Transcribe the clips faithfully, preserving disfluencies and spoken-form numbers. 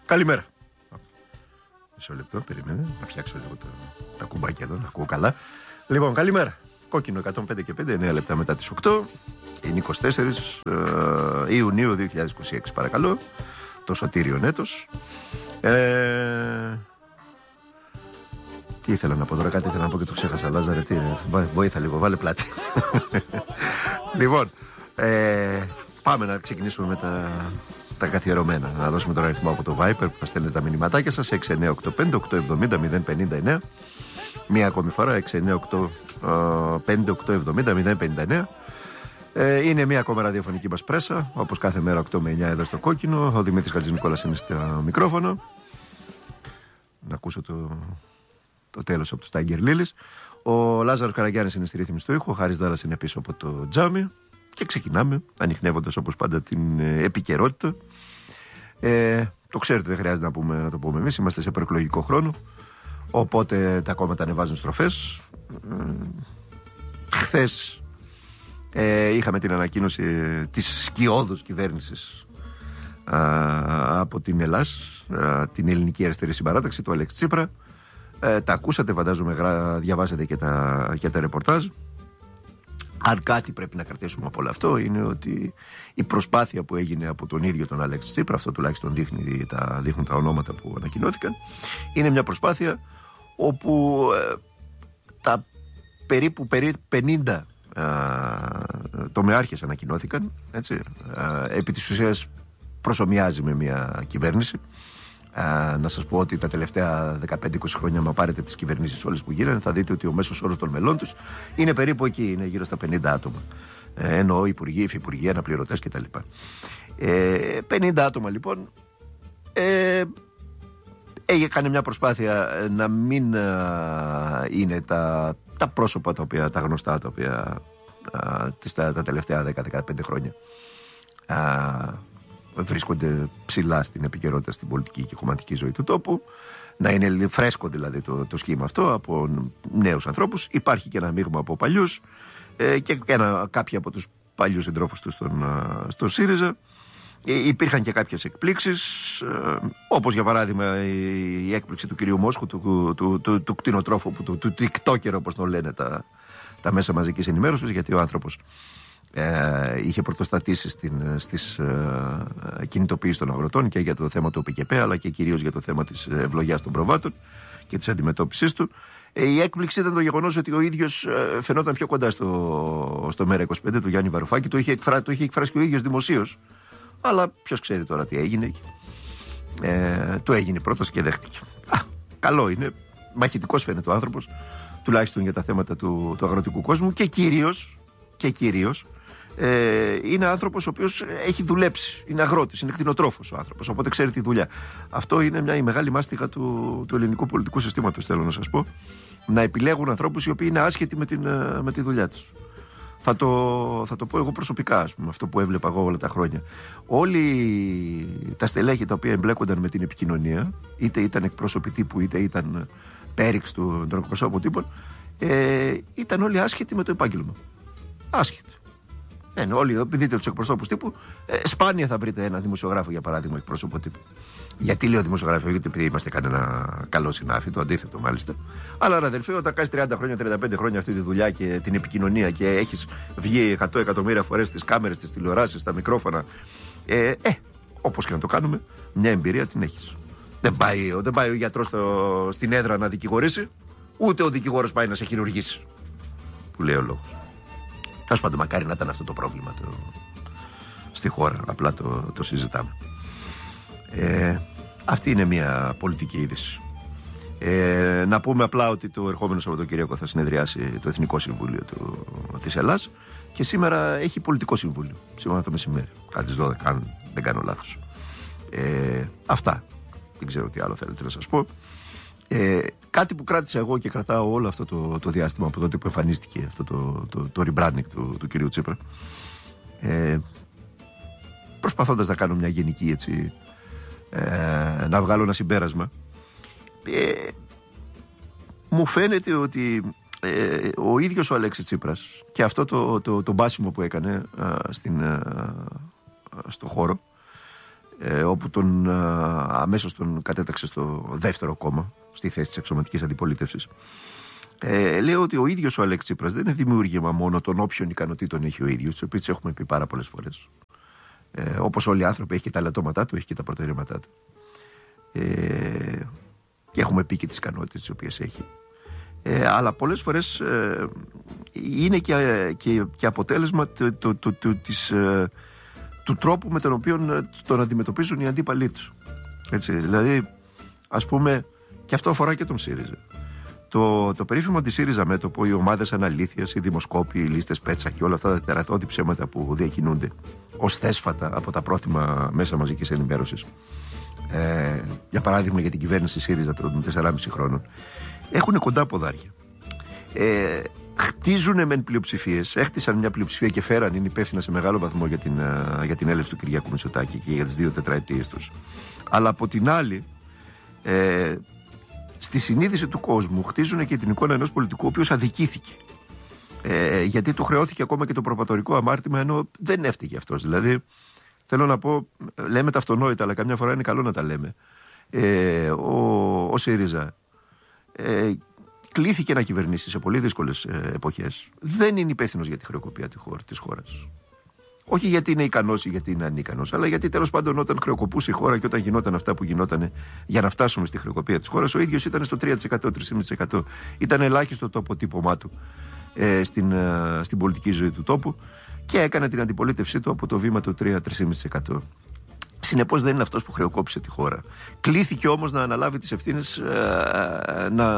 Καλημέρα. Μισό λεπτό, περίμενε. Να φτιάξω λίγο τα, τα κουμπάκια εδώ, να ακούω καλά. Λοιπόν, καλημέρα. Κόκκινο εκατόν πέντε και πέντε, εννέα λεπτά μετά τις οκτώ. Είναι είκοσι τέσσερις ε, Ιουνίου δύο χιλιάδες είκοσι έξι, παρακαλώ. Το σωτήριον έτος. Ε, τι ήθελα να πω τώρα, κάτι ήθελα να πω και το ξέχασα. Λάζαρε, τι είναι. Βοήθα λίγο, βάλε πλάτη. Λοιπόν, ε, πάμε να ξεκινήσουμε με τα, τα καθιερωμένα. Να δώσουμε τον αριθμό από το Viper που θα στέλνετε τα μηνυματάκια σας. έξι εννιά οκτώ πέντε οκτώ εβδομήντα μηδέν πενήντα εννέα. Μία ακόμη φορά, έξι εννιά οκτώ πέντε οκτώ εβδομήντα μηδέν πενήντα εννέα. Ε, είναι μία ακόμα ραδιοφωνική μας πρέσα, όπως κάθε μέρα οκτώ με εννιά εδώ στο Κόκκινο. Ο Δημήτρης Χατζηνικόλας είναι στο μικρόφωνο. Να ακούσω το, το τέλος από του Tiger Lilies. Ο Λάζαρος Καραγιάννης είναι στη ρύθμιση του ήχου. Ο Χάρης Δάρας είναι πίσω από το τζάμι. Και ξεκινάμε, ανιχνεύοντας όπως πάντα την ε, επικαιρότητα. Ε, το ξέρετε, δεν χρειάζεται να, πούμε, να το πούμε εμείς. Είμαστε σε προεκλογικό χρόνο. Οπότε τα κόμματα ανεβάζουν στροφές. Ε, χθες ε, είχαμε την ανακοίνωση της σκιώδους κυβέρνησης α, από την Ελλάς, α, την Ελληνική Αριστερή Συμπαράταξη, του Αλέξη Τσίπρα. Ε, τα ακούσατε, φαντάζομαι, γρα, διαβάσατε και τα, και τα ρεπορτάζ. Αν κάτι πρέπει να κρατήσουμε από όλο αυτό, είναι ότι η προσπάθεια που έγινε από τον ίδιο τον Αλέξη Τσίπρα, αυτό τουλάχιστον δείχνει, τα, δείχνουν τα ονόματα που ανακοινώθηκαν, είναι μια προσπάθεια όπου ε, τα περίπου, περίπου πενήντα ε, τομεάρχες ανακοινώθηκαν, έτσι, ε, επί της ουσίας προσομοιάζει με μια κυβέρνηση. Ε, να σας πω ότι τα τελευταία δεκαπέντε είκοσι χρόνια, μα πάρετε τις κυβερνήσεις όλες που γίνανε, θα δείτε ότι ο μέσος όρος των μελών τους είναι περίπου εκεί, είναι γύρω στα πενήντα άτομα. Ε, εννοώ υπουργοί, υφυπουργοί, αναπληρωτές κτλ. Ε, πενήντα άτομα λοιπόν. Ε, έκανε μια προσπάθεια να μην α, είναι τα, τα πρόσωπα τα οποία, τα γνωστά τα οποία α, τις, τα, τα τελευταία δέκα με δεκαπέντε χρόνια α, βρίσκονται ψηλά στην επικαιρότητα στην πολιτική και κομματική ζωή του τόπου, να είναι φρέσκο δηλαδή το, το σχήμα αυτό από νέους ανθρώπους. Υπάρχει και ένα μείγμα από παλιούς ε, και ένα, κάποιοι από τους παλιούς συντρόφους του στον, στον ΣΥΡΙΖΑ. Ε, υπήρχαν και κάποιες εκπλήξεις, ε, όπως για παράδειγμα η, η έκπληξη του κυρίου Μόσχου, του, του, του, του, του κτηνοτρόφου, του, του TikToker όπως τον λένε τα, τα μέσα μαζικής ενημέρωσης, γιατί ο άνθρωπος ε, είχε πρωτοστατήσει στην, στις ε, κινητοποιήσεις των αγροτών και για το θέμα του ΟΠΚΠ, αλλά και κυρίως για το θέμα της ευλογιάς των προβάτων και της αντιμετώπισης του. Ε, η έκπληξη ήταν το γεγονός ότι ο ίδιος ε, φαινόταν πιο κοντά στο, στο Μέρα είκοσι πέντε του Γιάννη Βαρουφάκη, το είχε, εκφρά, το είχε εκφράσει και ο ίδιος δημοσίως. Αλλά ποιος ξέρει τώρα τι έγινε. Ε, το έγινε πρώτος και δέχτηκε. Α, καλό είναι. Μαχητικός φαίνεται ο άνθρωπος, τουλάχιστον για τα θέματα του, του αγροτικού κόσμου, και κυρίως, και κυρίως ε, είναι άνθρωπος ο οποίος έχει δουλέψει. Είναι αγρότης, είναι κτηνοτρόφος ο άνθρωπος, οπότε ξέρει τη δουλειά. Αυτό είναι μια η μεγάλη μάστιγα του, του ελληνικού πολιτικού συστήματος, θέλω να σας πω. Να επιλέγουν ανθρώπους οι οποίοι είναι άσχετοι με, την, με τη δουλειά τους. Θα το, θα το πω εγώ προσωπικά, ας πούμε, αυτό που έβλεπα εγώ όλα τα χρόνια. Όλοι τα στελέχη τα οποία εμπλέκονταν με την επικοινωνία, είτε ήταν εκπρόσωποι τύπου, είτε ήταν πέριξ του, των εκπροσώπων τύπων, ε, ήταν όλοι άσχετοι με το επάγγελμα. Άσχετοι. Δεν, όλοι, δείτε τους εκπροσώπους τύπου, ε, σπάνια θα βρείτε ένα δημοσιογράφο, για παράδειγμα, εκπρόσωπο τύπου. Γιατί λέω δημοσιογράφο, γιατί επειδή είμαστε κανένα καλό συνάφι, το αντίθετο μάλιστα. Αλλά ρε αδελφέ, όταν κάνεις τριάντα χρόνια, τριάντα πέντε χρόνια αυτή τη δουλειά και την επικοινωνία και έχεις βγει εκατό εκατομμύρια φορές στις κάμερες, στις τηλεοράσεις, στα μικρόφωνα, ε, ε, όπως και να το κάνουμε, μια εμπειρία την έχεις. Δεν πάει, δεν πάει ο γιατρός στο, στην έδρα να δικηγορήσει, ούτε ο δικηγόρος πάει να σε χειρουργήσει. Που λέει ο λόγος. Τέλος πάντων, μακάρι να ήταν αυτό το πρόβλημα το, στη χώρα. Απλά το, το συζητάμε. Ε, αυτή είναι μια πολιτική είδηση. Ε, να πούμε απλά ότι το ερχόμενο Σαββατοκύριακο θα συνεδριάσει το Εθνικό Συμβούλιο του, της Ελλάς και σήμερα έχει πολιτικό συμβούλιο. Σήμερα το μεσημέρι, κάτι τις δώδεκα, αν δεν κάνω λάθος. Ε, αυτά. Δεν ξέρω τι άλλο θέλετε να σας πω. Ε, κάτι που κράτησα εγώ και κρατάω όλο αυτό το, το διάστημα από τότε που εμφανίστηκε αυτό το, το, το rebranding του, του κυρίου Τσίπρα, ε, προσπαθώντας να κάνω μια γενική έτσι, ε, να βγάλω ένα συμπέρασμα, ε, μου φαίνεται ότι ε, ο ίδιος ο Αλέξης Τσίπρας και αυτό το, το, το μπάσιμο που έκανε ε, στην, ε, στο χώρο ε, όπου τον, ε, αμέσως τον κατέταξε στο δεύτερο κόμμα, στη θέση της αξιωματικής αντιπολίτευσης. Ε, λέω ότι ο ίδιος ο Αλέξης Τσίπρας δεν είναι δημιούργημα μόνο των όποιων ικανοτήτων έχει ο ίδιος, τις οποίες έχουμε πει πάρα πολλές φορές. Ε, όπως όλοι οι άνθρωποι, έχει και τα λατώματά του, έχει και τα προτεραιώματά του. Ε, και έχουμε πει και τις ικανότητες τις οποίες έχει. Ε, αλλά πολλές φορές ε, είναι και, και, και αποτέλεσμα το, το, το, το, της, ε, του τρόπου με τον οποίο τον αντιμετωπίζουν οι αντίπαλοι του. Έτσι, δηλαδή, ας πούμε, και αυτό αφορά και τον ΣΥΡΙΖΑ. Το, το περίφημο αντισύριζα μέτωπο, οι ομάδες αναλήθειας, οι δημοσκόποι, οι λίστες πέτσα και όλα αυτά τα τερατώδη ψέματα που διακινούνται ως θέσφατα από τα πρόθυμα μέσα μαζικής ενημέρωσης. Ε, για παράδειγμα, για την κυβέρνηση ΣΥΡΙΖΑ των τεσσεράμισι χρόνων, έχουν κοντά ποδάρια. Ε, χτίζουν μεν πλειοψηφίες, έχτισαν μια πλειοψηφία και φέραν, είναι υπεύθυνα σε μεγάλο βαθμό για την, για την έλευση του Κυριάκου Μητσοτάκη και για τις δύο τετραετίες τους. Αλλά από την άλλη, ε, στη συνείδηση του κόσμου χτίζουν και την εικόνα ενός πολιτικού ο οποίος αδικήθηκε. Ε, γιατί του χρεώθηκε ακόμα και το προπατορικό αμάρτημα, ενώ δεν έφταιγε αυτός. Δηλαδή, θέλω να πω, λέμε τα αυτονόητα, αλλά καμιά φορά είναι καλό να τα λέμε. Ε, ο, ο ΣΥΡΙΖΑ ε, κλήθηκε να κυβερνήσει σε πολύ δύσκολες ε, εποχές. Δεν είναι υπεύθυνος για τη χρεοκοπία της χώρας. Όχι γιατί είναι ικανός ή γιατί είναι ανίκανος, αλλά γιατί τέλος πάντων όταν χρεοκοπούσε η χώρα και όταν γινόταν αυτά που γινόταν για να φτάσουμε στη χρεοκοπία της χώρας, ο ίδιος ήταν στο τρία τοις εκατό, τρία κόμμα πέντε τοις εκατό. Ήταν ελάχιστο το αποτύπωμά του ε, στην, ε, στην πολιτική ζωή του τόπου και έκανε την αντιπολίτευσή του από το βήμα του τρία με τρία κόμμα πέντε τοις εκατό. Συνεπώς δεν είναι αυτός που χρεοκόπησε τη χώρα. Κλήθηκε όμως να αναλάβει τις ευθύνες, ε, να,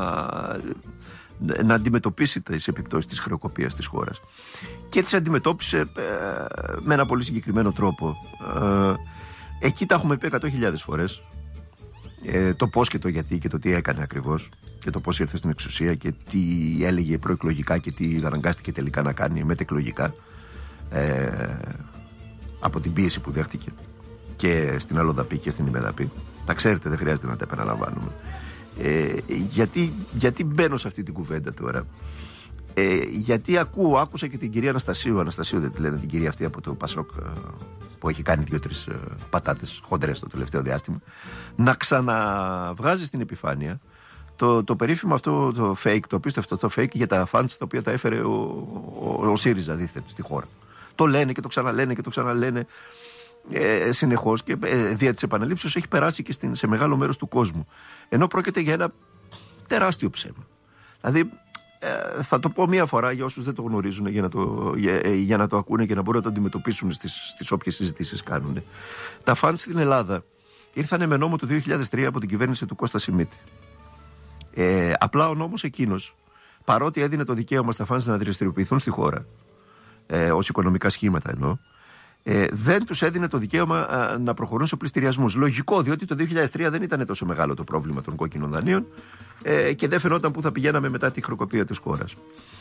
να αντιμετωπίσει τις επιπτώσεις της χρεοκοπίας της χώρας. Και τις αντιμετώπισε ε, με ένα πολύ συγκεκριμένο τρόπο. Ε, εκεί τα έχουμε πει εκατό χιλιάδες φορές. Ε, το πώς και το γιατί και το τι έκανε ακριβώς. Και το πώς ήρθε στην εξουσία και τι έλεγε προεκλογικά και τι αναγκάστηκε τελικά να κάνει μετεκλογικά. Ε, από την πίεση που δέχτηκε και στην Αλλοδαπή και στην Ημεδαπή. Τα ξέρετε, δεν χρειάζεται να τα επαναλαμβάνουμε. Ε, γιατί, γιατί μπαίνω σε αυτή την κουβέντα τώρα? Ε, γιατί ακούω, άκουσα και την κυρία Αναστασίου, Αναστασίου δεν τη λένε, την κυρία αυτή από το Πασόκ, που έχει κάνει δύο-τρεις πατάτες χοντρές το τελευταίο διάστημα, να ξαναβγάζει στην επιφάνεια το, το περίφημο αυτό το fake, το απίστευτο αυτό το fake για τα fans τα οποία τα έφερε ο, ο, ο ΣΥΡΙΖΑ δίθεν στη χώρα. Το λένε και το ξαναλένε και το ξαναλένε ε, συνεχώς και ε, δια της επαναλήψεως έχει περάσει και στην, σε μεγάλο μέρος του κόσμου. Ενώ πρόκειται για ένα τεράστιο ψέμα. Δηλαδή, ε, θα το πω μία φορά για όσους δεν το γνωρίζουν, για να το, για, για να το ακούνε και να μπορούν να το αντιμετωπίσουν στις, στις όποιες συζητήσεις κάνουν. Τα φαντ στην Ελλάδα ήρθανε με νόμο του δύο χιλιάδες τρία από την κυβέρνηση του Κώστα Σιμίτη. Ε, απλά ο νόμος εκείνος, παρότι έδινε το δικαίωμα στα φαντ να δραστηριοποιηθούν στη χώρα, ε, ως οικονομικά σχήματα εννοώ, ε, δεν τους έδινε το δικαίωμα α, να προχωρούν σε πληστηριασμούς. Λογικό, διότι το δύο χιλιάδες τρία δεν ήταν τόσο μεγάλο το πρόβλημα των κόκκινων δανείων ε, και δεν φαινόταν που θα πηγαίναμε μετά τη χρεοκοπία της χώρας.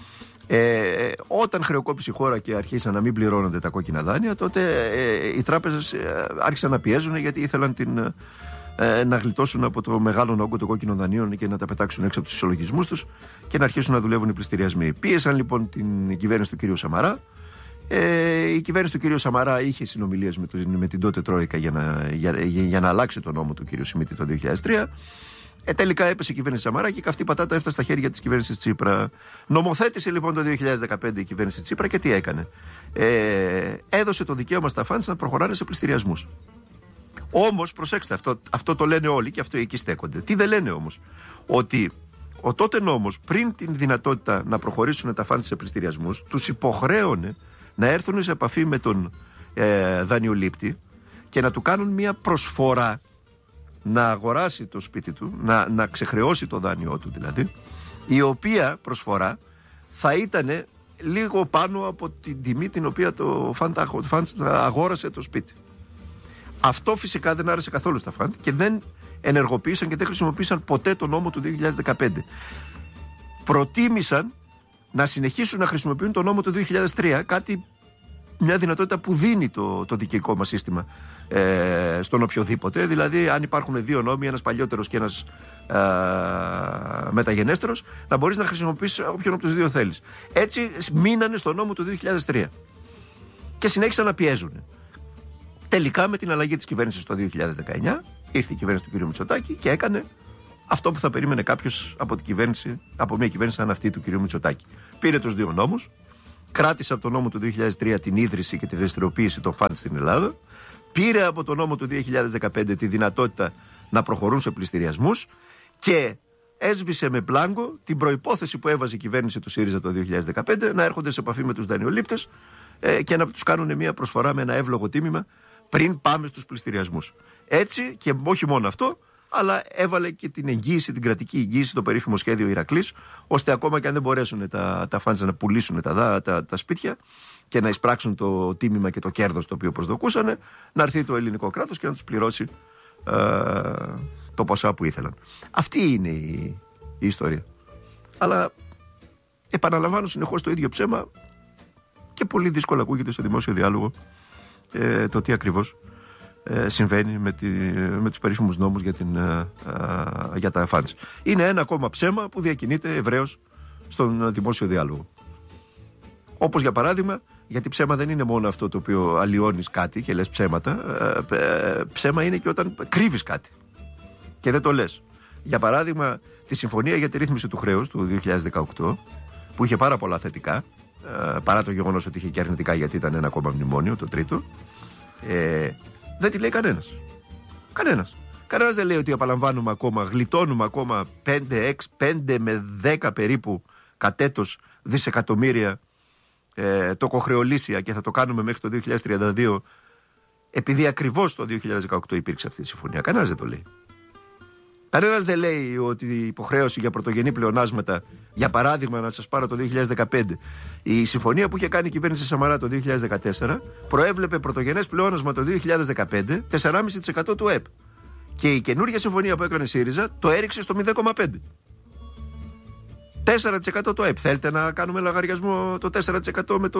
Ε, όταν χρεοκόπησε η χώρα και αρχίσαν να μην πληρώνονται τα κόκκινα δάνεια, τότε ε, οι τράπεζες ε, άρχισαν να πιέζουν γιατί ήθελαν την, ε, να γλιτώσουν από το μεγάλο όγκο των κόκκινων δανείων και να τα πετάξουν έξω από τους ισολογισμούς τους και να αρχίσουν να δουλεύουν οι πληστηριασμοί. Πίεσαν λοιπόν την κυβέρνηση του κ. Σαμαρά. Ε, η κυβέρνηση του κ. Σαμαρά είχε συνομιλίες με, το, με την τότε Τρόικα για να, για, για, για να αλλάξει τον νόμο του κ. Σιμίτη το δύο χιλιάδες τρία. Ε, τελικά έπεσε η κυβέρνηση Σαμαρά και καυτή πατάτα έφτασε στα χέρια της κυβέρνησης Τσίπρα. Νομοθέτησε λοιπόν το δύο χιλιάδες δεκαπέντε η κυβέρνηση Τσίπρα και τι έκανε? Ε, έδωσε το δικαίωμα στα φαντς να προχωράνε σε πληστηριασμούς. Όμως, προσέξτε, αυτό, αυτό το λένε όλοι και αυτό εκεί στέκονται. Τι δεν λένε όμως? Ότι ο τότε νόμος, πριν την δυνατότητα να προχωρήσουν τα φαντς σε πληστηριασμούς, τους υποχρέωνε να έρθουν σε επαφή με τον ε, δανειολήπτη και να του κάνουν μια προσφορά να αγοράσει το σπίτι του, να, να ξεχρεώσει το δάνειό του δηλαδή, η οποία προσφορά θα ήταν λίγο πάνω από την τιμή την οποία το φαντ αγόρασε το σπίτι. Αυτό φυσικά δεν άρεσε καθόλου στα φαντ και δεν ενεργοποίησαν και δεν χρησιμοποίησαν ποτέ το νόμο του δύο χιλιάδες δεκαπέντε. Προτίμησαν να συνεχίσουν να χρησιμοποιούν το νόμο του δύο χιλιάδες τρία, κάτι, μια δυνατότητα που δίνει το, το δικαιικό μας σύστημα ε, στον οποιοδήποτε. Δηλαδή, αν υπάρχουν δύο νόμοι, ένας παλιότερος και ένας ε, μεταγενέστερος, να μπορείς να χρησιμοποιήσεις όποιον από τους δύο θέλεις. Έτσι, μείνανε στο νόμο του δύο χιλιάδες τρία και συνέχισαν να πιέζουν. Τελικά με την αλλαγή της κυβέρνησης το δύο χιλιάδες δεκαεννιά ήρθε η κυβέρνηση του κ. Μητσοτάκη και έκανε αυτό που θα περίμενε κάποιος από, την κυβέρνηση, από μια κυβέρνηση σαν αυτή του κ. Μητσοτάκη. Πήρε τους δύο νόμους, κράτησε από τον νόμο του δύο χιλιάδες τρία την ίδρυση και τη δραστηριοποίηση των φαντ στην Ελλάδα, πήρε από τον νόμο του δύο χιλιάδες δεκαπέντε τη δυνατότητα να προχωρούν σε πληστηριασμούς και έσβησε με μπλάνκο την προϋπόθεση που έβαζε η κυβέρνηση του ΣΥΡΙΖΑ το δύο χιλιάδες δεκαπέντε να έρχονται σε επαφή με τους δανειολήπτες ε, και να τους κάνουν μια προσφορά με ένα εύλογο τίμημα πριν πάμε στους πληστηριασμούς. Έτσι, και όχι μόνο αυτό, αλλά έβαλε και την εγγύηση, την κρατική εγγύηση, το περίφημο σχέδιο Ηρακλής, ώστε ακόμα και αν δεν μπορέσουν τα, τα φάντζα να πουλήσουν τα, τα, τα σπίτια και να εισπράξουν το τίμημα και το κέρδος το οποίο προσδοκούσαν, να έρθει το ελληνικό κράτος και να τους πληρώσει ε, το ποσά που ήθελαν. Αυτή είναι η, η ιστορία. Αλλά επαναλαμβάνω συνεχώς το ίδιο ψέμα και πολύ δύσκολα ακούγεται στο δημόσιο διάλογο ε, το τι ακριβώς ε, συμβαίνει με, τη, με τους περίφημους νόμους για, την, ε, ε, για τα funds. Είναι ένα ακόμα ψέμα που διακινείται ευρέως στον δημόσιο διάλογο. Όπως για παράδειγμα, γιατί ψέμα δεν είναι μόνο αυτό το οποίο αλλοιώνεις κάτι και λες ψέματα, ε, ε, ψέμα είναι και όταν κρύβεις κάτι και δεν το λες. Για παράδειγμα, τη συμφωνία για τη ρύθμιση του χρέους του δύο χιλιάδες δεκαοκτώ, που είχε πάρα πολλά θετικά, ε, παρά το γεγονός ότι είχε και αρνητικά γιατί ήταν ένα ακόμα μνημόνιο, το τρίτο, ε, δεν τη λέει κανένας. Κανένας. Κανένας δεν λέει ότι απαλαμβάνουμε ακόμα, γλιτώνουμε ακόμα πέντε, έξι, πέντε με δέκα περίπου κατ' έτος δισεκατομμύρια ε, τοκοχρεωλήσια και θα το κάνουμε μέχρι το δύο χιλιάδες τριάντα δύο, επειδή ακριβώς το δύο χιλιάδες δεκαοκτώ υπήρξε αυτή η συμφωνία. Κανένας δεν το λέει. Κανένας δεν λέει ότι η υποχρέωση για πρωτογενή πλεονάσματα, για παράδειγμα, να σας πάρω το δύο χιλιάδες δεκαπέντε, η συμφωνία που είχε κάνει η κυβέρνηση Σαμαρά το δύο χιλιάδες δεκατέσσερα προέβλεπε πρωτογενές πλεόνασμα το δύο χιλιάδες δεκαπέντε τέσσερα κόμμα πέντε τοις εκατό του ΕΠ. Και η καινούργια συμφωνία που έκανε η ΣΥΡΙΖΑ το έριξε στο μηδέν κόμμα πέντε τοις εκατό. τέσσερα τοις εκατό του ΕΠ. Θέλετε να κάνουμε λογαριασμό το τέσσερα τοις εκατό με το,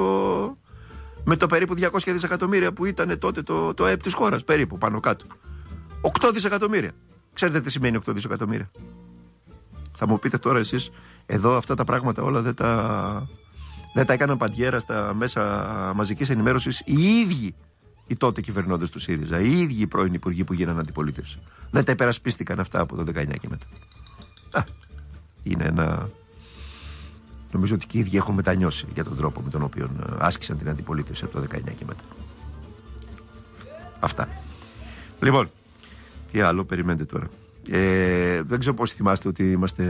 με το περίπου διακόσια δισεκατομμύρια που ήταν τότε το, το ΕΠ της χώρας, περίπου πάνω κάτω. οκτώ δισεκατομμύρια. Ξέρετε τι σημαίνει οκτώ δισεκατομμύρια? Θα μου πείτε τώρα εσείς, εδώ αυτά τα πράγματα όλα δεν τα, δεν τα έκαναν παντιέρα στα μέσα μαζικής ενημέρωσης οι ίδιοι οι τότε κυβερνώντες του ΣΥΡΙΖΑ, οι ίδιοι οι πρώην υπουργοί που γίνανε αντιπολίτευση. Δεν τα υπερασπίστηκαν αυτά από το δεκαεννιά και μετά. Α, είναι ένα... Νομίζω ότι και οι ίδιοι έχουν μετανιώσει για τον τρόπο με τον οποίο άσκησαν την αντιπολίτευση από το δεκαεννιά και μετά. Αυτά. Λοιπόν, τι άλλο περιμένετε τώρα? Ε, δεν ξέρω πώς θυμάστε ότι είμαστε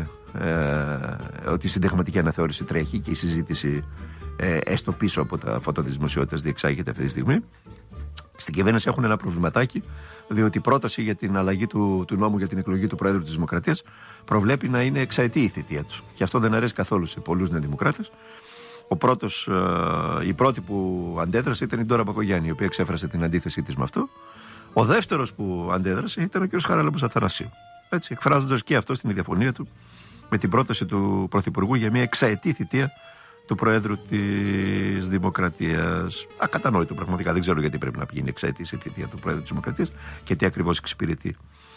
ε, ότι η συνταγματική αναθεώρηση τρέχει και η συζήτηση ε, έστω πίσω από τα φώτα της δημοσιότητας διεξάγεται αυτή τη στιγμή. Στην κυβέρνηση έχουν ένα προβληματάκι, διότι η πρόταση για την αλλαγή του, του νόμου για την εκλογή του Προέδρου της Δημοκρατίας προβλέπει να είναι εξαετή η θητεία του. Και αυτό δεν αρέσει καθόλου σε πολλούς νεοδημοκράτες. Ο πρώτος, ε, η πρώτη που αντέδρασε ήταν η Ντόρα Μπακογιάννη, η οποία εξέφρασε την αντίθεσή της με αυτό. Ο δεύτερος που αντέδρασε ήταν ο κ. Χαράλαμπος Αθανασίου. Έτσι, εκφράζοντας και αυτό στην διαφωνία του με την πρόταση του Πρωθυπουργού για μια εξαετή θητεία του Προέδρου της Δημοκρατίας. Ακατανόητο πραγματικά. Δεν ξέρω γιατί πρέπει να πηγαίνει εξαετή η θητεία του Προέδρου της Δημοκρατίας και τι ακριβώς εξυπηρετεί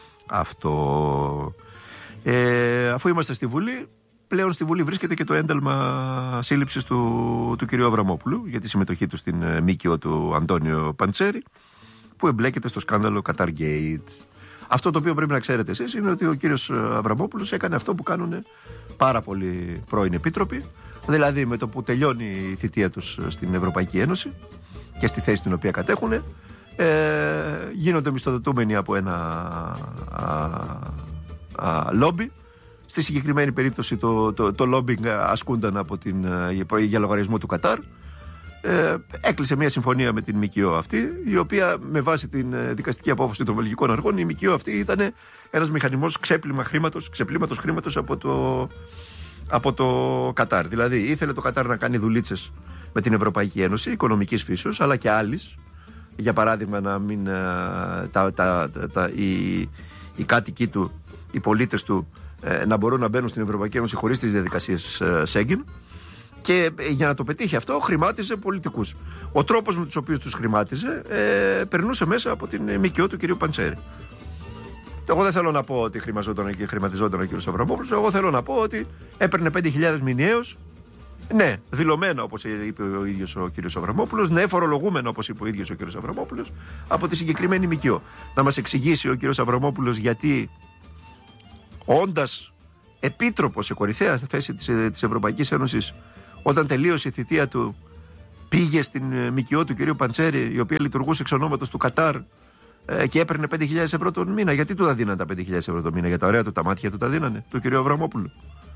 αυτό. Ε, αφού είμαστε στη Βουλή, πλέον στη Βουλή βρίσκεται και το ένταλμα σύλληψης του, του κ. Αβραμόπουλου για τη συμμετοχή του στην ΜΚΟ του Αντώνιο Παντσέρη, που εμπλέκεται στο σκάνδαλο Qatargate. Αυτό το οποίο πρέπει να ξέρετε εσείς είναι ότι ο κύριος Αβραμόπουλος έκανε αυτό που κάνουν πάρα πολλοί πρώην επίτροποι, δηλαδή με το που τελειώνει η θητεία τους στην Ευρωπαϊκή Ένωση και στη θέση την οποία κατέχουν, ε, γίνονται μισθοδοτούμενοι από ένα α, α, λόμπι. Στη συγκεκριμένη περίπτωση το, το, το λόμπινγκ ασκούνταν από την, για λογαριασμό του Κατάρ. Ε, έκλεισε μια συμφωνία με την ΜΚΟ αυτή, η οποία με βάση την δικαστική απόφαση των βελγικών αρχών, η ΜΚΟ αυτή ήταν ένας μηχανισμός ξέπλυμα χρήματος, ξεπλήματος χρήματος από το, από το Κατάρ. Δηλαδή ήθελε το Κατάρ να κάνει δουλίτσες με την Ευρωπαϊκή Ένωση, οικονομικής φύσεως, αλλά και άλλης. Για παράδειγμα, να μην, τα, τα, τα, τα, οι, οι κάτοικοι του, οι πολίτες του, ε, να μπορούν να μπαίνουν στην Ευρωπαϊκή Ένωση χωρίς τις διαδικασίες ε, Σέγγεν. Και για να το πετύχει αυτό, χρημάτιζε πολιτικούς. Ο τρόπος με τους οποίους τους χρημάτιζε ε, περνούσε μέσα από την ΜΚΟ του κ. Παντσέρη. Εγώ δεν θέλω να πω ότι χρηματιζόταν και χρηματιζόταν ο κ. Αβραμόπουλος. Εγώ θέλω να πω ότι έπαιρνε πέντε χιλιάδες μηνιαίως Ναι, δηλωμένο όπως είπε ο ίδιος ο κύριος Αβραμόπουλος, ναι, φορολογούμενο όπως είπε ο ίδιος ο κύριος Αβραμόπουλος από τη συγκεκριμένη ΜΚΟ. Να μας εξηγήσει ο κύριος Αβραμόπουλος γιατί, όντας επίτροπος σε κορυφαία θέση της, της Ευρωπαϊκής Ένωσης, όταν τελείωσε η θητεία του, πήγε στην ΜΚΟ του κυρίου Παντσέρη, η οποία λειτουργούσε εξ ονόματος του Κατάρ, ε, και έπαιρνε πέντε χιλιάδες ευρώ τον μήνα. Γιατί του τα δίνανε τα πέντε χιλιάδες ευρώ τον μήνα? Για τα ωραία του τα μάτια του τα δίνανε, του κυρίου Αβραμόπουλου.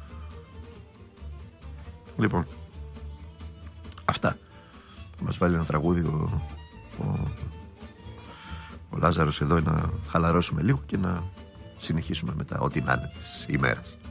Λοιπόν, αυτά. Θα μας βάλει ένα τραγούδι ο, ο, ο Λάζαρος εδώ, να χαλαρώσουμε λίγο και να συνεχίσουμε μετά ό,τι να είναι της ημέρας.